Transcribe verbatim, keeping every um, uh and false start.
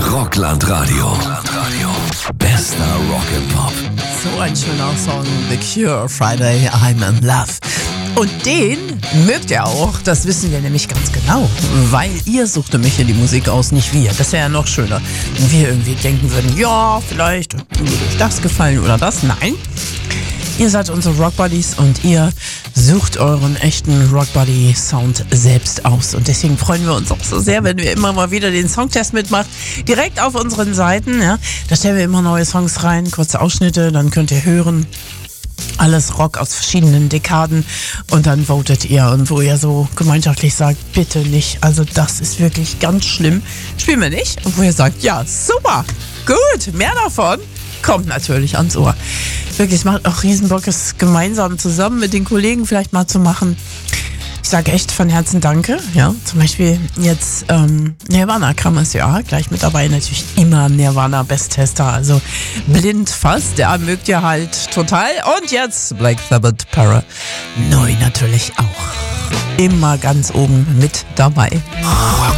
Rockland Radio. Bester Rock and Pop. So ein schöner Song, The Cure, Friday, I'm in Love. Und den mögt ihr auch, das wissen wir nämlich ganz genau, weil ihr sucht nämlich hier die Musik aus, nicht wir. Das wäre ja noch schöner, wenn wir irgendwie denken würden, ja, vielleicht würde euch das gefallen oder das. Nein, ihr seid unsere Rockbuddies und ihr sucht euren echten Rockbuddy-Sound selbst aus. Und deswegen freuen wir uns auch so sehr, wenn wir immer mal wieder den Songtest mitmacht. Direkt auf unseren Seiten, ja, da stellen wir immer neue Songs rein, kurze Ausschnitte, dann könnt ihr hören. Alles Rock aus verschiedenen Dekaden und dann votet ihr und wo ihr so gemeinschaftlich sagt, bitte nicht, also das ist wirklich ganz schlimm, spielen wir nicht. Und wo ihr sagt, ja, super, gut, mehr davon, kommt natürlich ans Ohr. Wirklich, es macht auch riesen Bock, es gemeinsam zusammen mit den Kollegen vielleicht mal zu machen. Ich sage echt von Herzen Danke. Ja, zum Beispiel jetzt ähm, Nirvana kam es ja gleich mit dabei. Natürlich immer Nirvana Besttester, also blind fast. Der mögt ihr halt total. Und jetzt Black Sabbath Para. Neu natürlich auch. Immer ganz oben mit dabei.